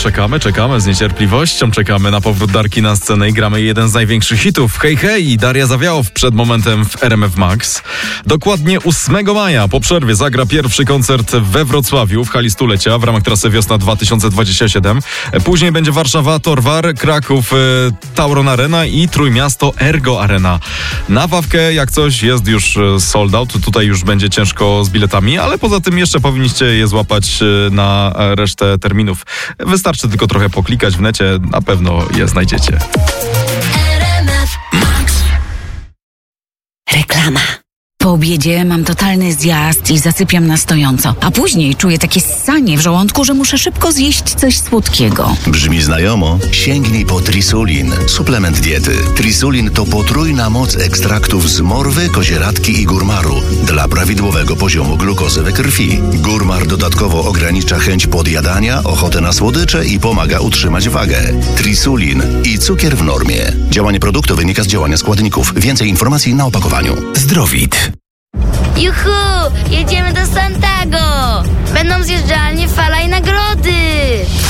czekamy z niecierpliwością. Czekamy na powrót Darki na scenę i gramy jeden z największych hitów. Hej, hej i Daria Zawiałow przed momentem w RMF Max. Dokładnie 8 maja po przerwie zagra pierwszy koncert we Wrocławiu w hali Stulecia w ramach trasy Wiosna 2027. Później będzie Warszawa, Torwar, Kraków, Tauron Arena i Trójmiasto Ergo Arena. Na Wawkę jak coś jest już sold out. Tutaj już będzie ciężko z biletami, ale poza tym jeszcze powinniście je złapać na resztę terminów. Wystarczy tylko trochę poklikać w necie, na pewno je znajdziecie. Reklama. Po obiedzie mam totalny zjazd i zasypiam na stojąco, a później czuję takie ssanie w żołądku, że muszę szybko zjeść coś słodkiego. Brzmi znajomo? Sięgnij po Trisulin, suplement diety. Trisulin to potrójna moc ekstraktów z morwy, kozieradki i górmaru dla prawidłowego poziomu glukozy we krwi. Górmar dodatkowo ogranicza chęć podjadania, ochotę na słodycze i pomaga utrzymać wagę. Trisulin i cukier w normie. Działanie produktu wynika z działania składników. Więcej informacji na opakowaniu. Zdrowit. Juhu! Jedziemy do